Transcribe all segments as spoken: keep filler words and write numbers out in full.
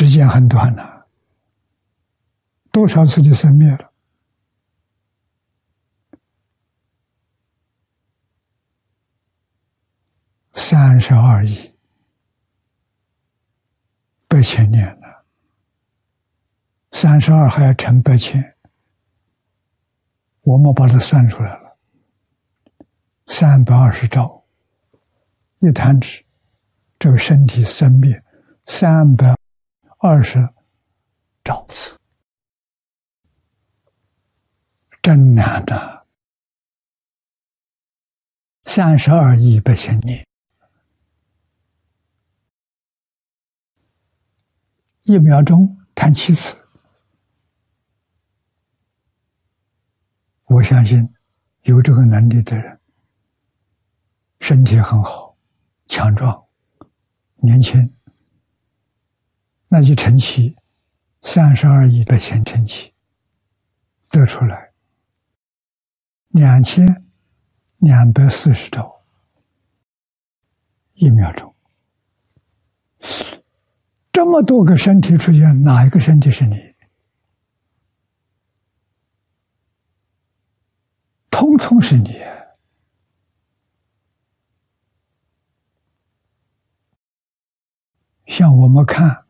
时间很短了，多少次就生灭了。三十二亿八千年了，三十二还要乘八千，我们把它算出来了，三百二十兆，一弹指，这个身体生灭三百二十兆次，真难的，三十二亿八千年。一秒钟弹七次，我相信有这个能力的人，身体很好，强壮，年轻，那就乘起三十二亿八千乘起，得出来两千两百四十兆，一秒钟。这么多个身体出现，哪一个身体是你？通通是你。像我们看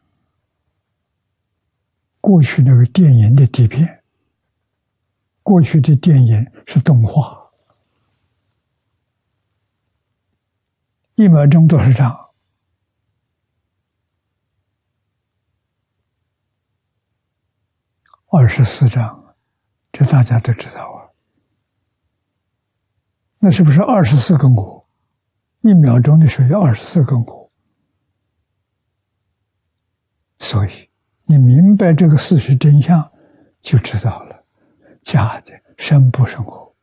过去那个电影的底片，过去的电影是动画，一秒钟多少张？二十四张，这大家都知道啊。那是不是二十四个我？一秒钟的时候有二十四个我。所以你明白这个事实真相，就知道了，假的生不生活。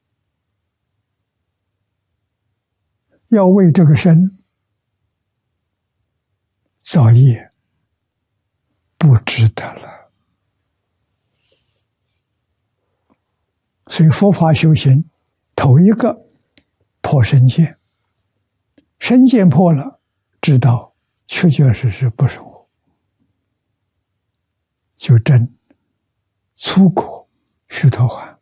要为这个生造业，不值得了。所以佛法修行，头一个破身见，身见破了，知道确确实实不生活，就证出果须陀洹。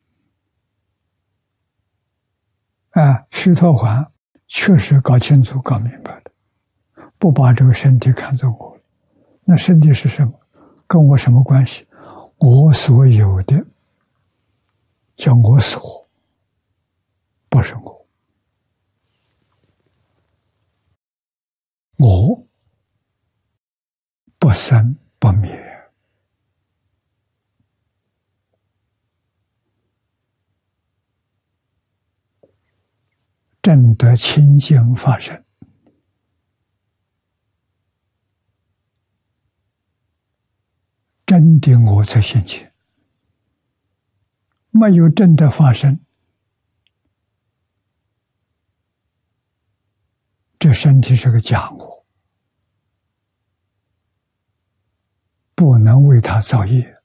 啊，须陀洹确实搞清楚、搞明白了，不把这个身体看作我。那身体是什么？跟我什么关系？我所有的。叫我所，不是我。我不生不灭，正得清净法身，真的我才现前。没有真的发生，这身体是个假我，不能为他造业。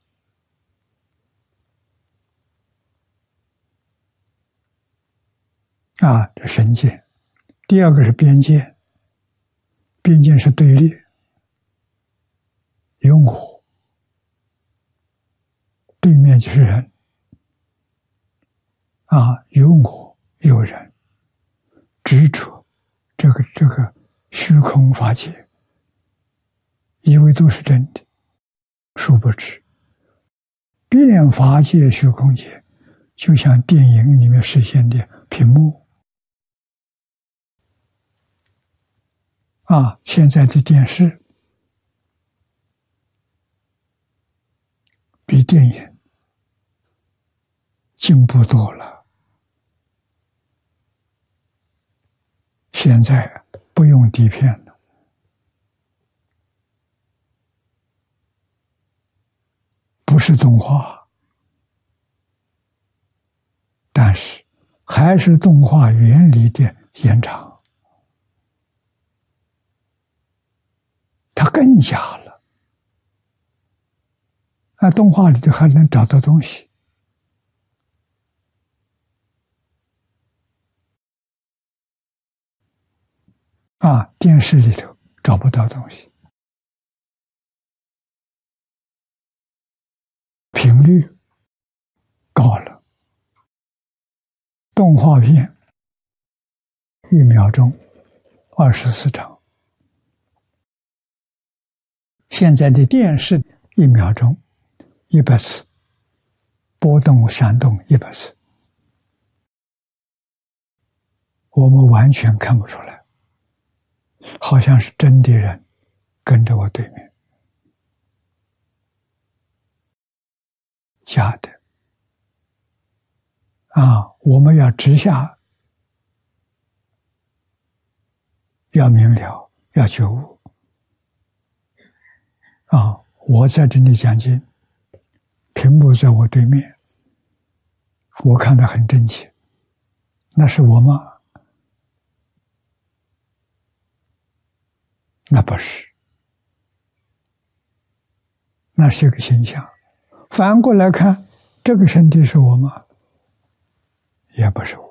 啊，这身见。第二个是边见，边见是对立，有我，对面就是人。啊，有我有人，执着这个这个虚空法界，以为都是真的，殊不知变法界虚空界，就像电影里面实现的屏幕。啊，现在的电视比电影进步多了。现在不用底片了，不是动画，但是还是动画原理的延长，它更假了。啊，动画里头还能找到东西。啊，电视里头找不到东西。 率高了，动画片一秒钟二十四张，现在的电视一秒钟一百次，波动闪动一百次，我们完全看不出来，好像是真的人跟着我对面，假的啊！我们要直下，要明了，要觉悟啊！我在这里讲经，屏幕在我对面，我看得很真切，那是我吗？那不是，那是一个现象。反过来看，这个身体是我吗？也不是我。